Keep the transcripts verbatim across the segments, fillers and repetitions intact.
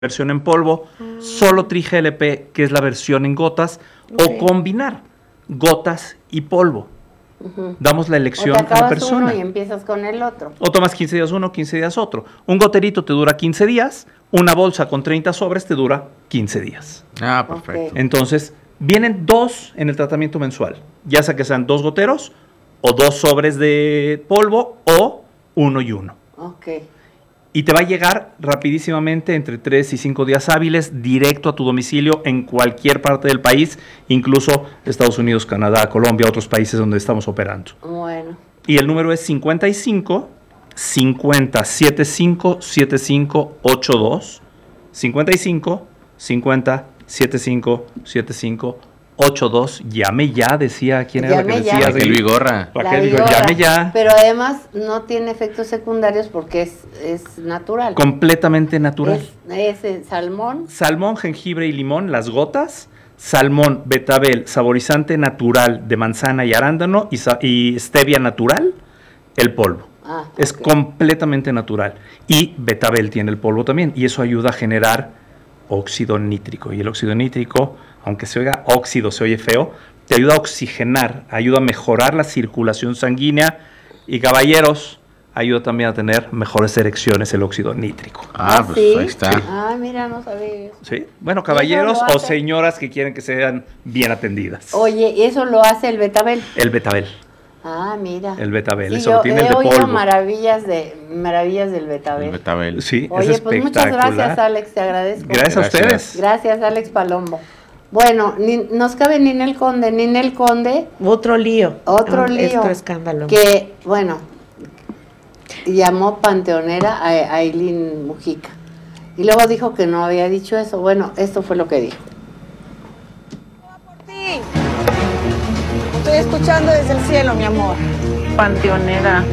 versión en polvo, mm. solo Tri G L P, que es la versión en gotas, okay. o combinar gotas y polvo. Uh-huh. Damos la elección o te a la persona. Uno y empiezas con el otro. O tomas quince días uno, quince días otro. Un goterito te dura quince días, una bolsa con treinta sobres te dura quince días. Ah, perfecto. Okay. Entonces, vienen dos en el tratamiento mensual, ya sea que sean dos goteros, o dos sobres de polvo, o uno y uno. Ok. Y te va a llegar rapidísimamente, entre tres y cinco días hábiles, directo a tu domicilio en cualquier parte del país, incluso Estados Unidos, Canadá, Colombia, otros países donde estamos operando. Bueno. Y el número es cincuenta y cinco, cincuenta, setenta y cinco, setenta y cinco, ochenta y dos, cincuenta y cinco, cincuenta, setenta y cinco, setenta y cinco, ochenta y dos. Llame ya, decía, ¿quién era la que decía? Raquel Vigorra. Raquel Vigorra, llame ya. Pero además no tiene efectos secundarios porque es, es natural. Completamente natural. Es, es salmón. Salmón, jengibre y limón, las gotas. Salmón, betabel, saborizante natural de manzana y arándano y, y stevia natural, el polvo. Ah, es okay. completamente natural. Y betabel tiene el polvo también, y eso ayuda a generar óxido nítrico. Y el óxido nítrico, aunque se oiga óxido, se oye feo, te ayuda a oxigenar, ayuda a mejorar la circulación sanguínea. Y caballeros, ayuda también a tener mejores erecciones el óxido nítrico. Ah, ¿Ah pues sí? ahí está. Ah, mira, no sabía eso. Sí, bueno, caballeros o señoras que quieren que sean bien atendidas. Oye, ¿eso lo hace el betabel? El betabel. Ah, mira. El betabel, sí, eso yo tiene he el de oído polvo. maravillas, de, maravillas del betabel. El betabel. Sí, Oye, es pues muchas gracias, Alex, te agradezco. Gracias, gracias a ustedes. Gracias, Alex Palombo. Bueno, ni, nos cabe Ninel Conde, Ninel Conde. Otro lío. Otro ah, lío. Otro escándalo. Que, bueno, llamó panteonera a Ailín Mujica. Y luego dijo que no había dicho eso. Bueno, esto fue lo que dijo. Por ti. Estoy escuchando desde el cielo, mi amor. Panteonera.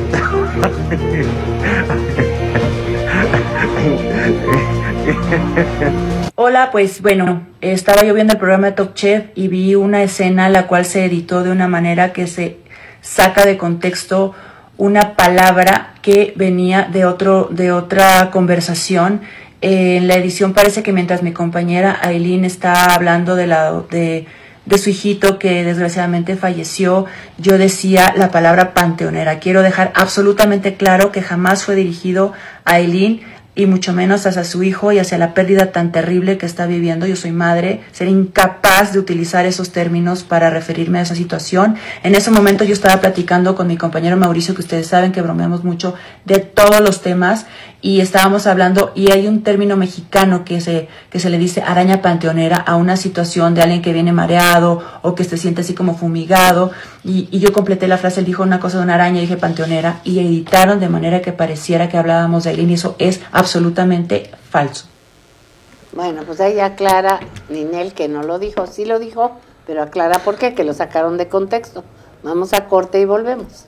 Hola, pues bueno, estaba yo viendo el programa de Top Chef y vi una escena la cual se editó de una manera que se saca de contexto una palabra que venía de otro de otra conversación. Eh, en la edición parece que mientras mi compañera Ailín está hablando de la de de su hijito que desgraciadamente falleció, yo decía la palabra panteonera. Quiero dejar absolutamente claro que jamás fue dirigido a Ailín y mucho menos hacia su hijo y hacia la pérdida tan terrible que está viviendo. Yo soy madre, seré incapaz de utilizar esos términos para referirme a esa situación. En ese momento yo estaba platicando con mi compañero Mauricio, que ustedes saben que bromeamos mucho de todos los temas, y estábamos hablando, y hay un término mexicano que se, que se le dice araña panteonera a una situación de alguien que viene mareado o que se siente así como fumigado, y, y yo completé la frase, él dijo una cosa de una araña y dije panteonera, y editaron de manera que pareciera que hablábamos de Ailín, y eso es absolutamente falso. Bueno, pues ahí aclara Ninel que no lo dijo, sí lo dijo, pero aclara por qué, que lo sacaron de contexto. Vamos a corte y volvemos.